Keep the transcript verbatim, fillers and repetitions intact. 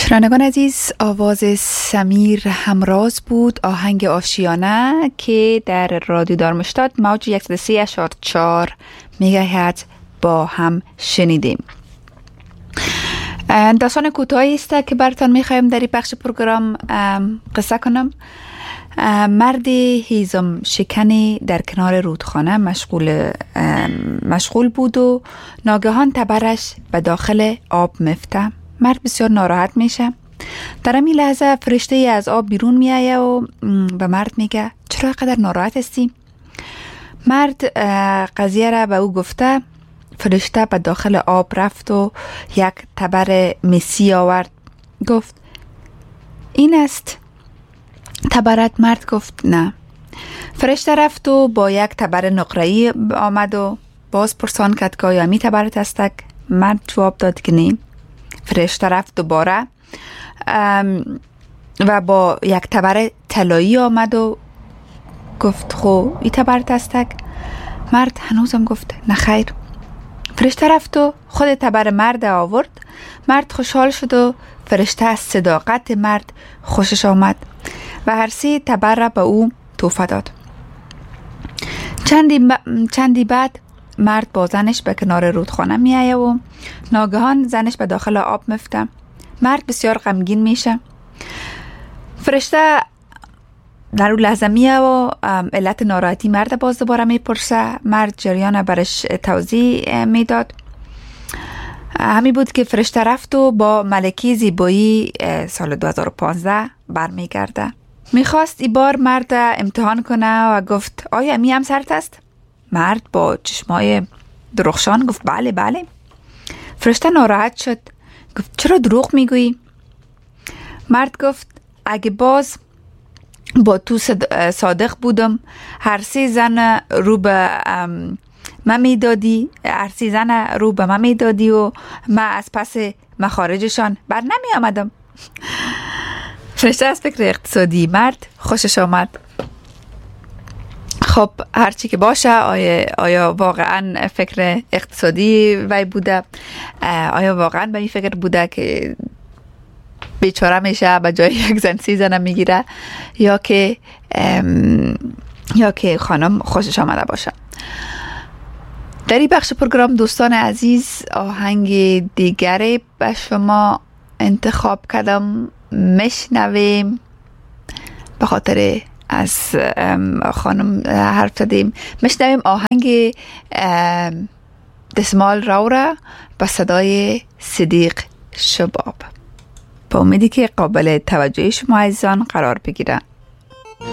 شنوندگان عزیز، آواز سمیر همراز بود، آهنگ آشیانه که در رادیو دارمشتاد موج صد و سه اشار چهار میگاهرتز با هم شنیدیم. داستان کوتاهی است که براتون میخوایم در این بخش پروگرام قصه کنم. مردی هیزم شکنی در کنار رودخانه مشغول مشغول بود و ناگهان تبرش به داخل آب میفته. مرد بسیار ناراحت میشه. در همین لحظه فرشته از آب بیرون میایه و به مرد میگه چرا قدر ناراحت هستی؟ مرد قضیه را به او گفته. فرشته به داخل آب رفت و یک تبر مسی آورد. گفت این است تبرت؟ مرد گفت نه. فرشته رفت و با یک تبر نقره‌ای آمد و باز پرسان کرد که آیا می تبرت استک؟ مرد جواب داد که نه. فرشته رفت دوباره و با یک تبر طلایی آمد و گفت خو ای تبرت استک؟ مرد هنوزم گفت نه خیر. فرشته رفت و خود تبر مرد آورد. مرد خوشحال شد و فرشته از صداقت مرد خوشش آمد و هر سه تبر را به او تحفه داد. چندی, ب... چندی بعد مرد با زنش به کنار رودخانه می آید و ناگهان زنش به داخل آب میفته. مرد بسیار غمگین میشه. فرشته در اون لحظه میه و علت ناراحتی مرد باز دوباره میپرسه. مرد جریان برش توضیح میداد. همین بود که فرشته رفت و با ملکه زیبایی سال دو هزار و پانزده برمیگرده. میخواست ای بار مرد امتحان کنه و گفت آیا می هم سرت است؟ مرد با چشمای درخشان گفت بله بله. فرشته ناراحت شد. گفت چرا دروغ میگویی؟ مرد گفت اگه باز با تو صادق بودم هر سی زن رو به من میدادی هر سی زن رو به من میدادی و من از پس مخارجشان بر نمی آمدم. فرشته از فکر اقتصادی مرد خوشش آمد. خب هرچی که باشه، آیا, آیا واقعا فکر اقتصادی وی بوده؟ آیا واقعا به این فکر بوده که بیچاره میشه به جای یک زن سی زن میگیره، یا که یا که خانم خوشش آمده باشه؟ در این بخش پروگرام دوستان عزیز آهنگ دیگری به شما انتخاب کردم، میشنویم. به خاطر از خانم حرف زدیم، میشنویم آهنگ دسمال راورا با صدای صدیق شباب. با امیدی که قابل توجه شما عزیزان قرار بگیره.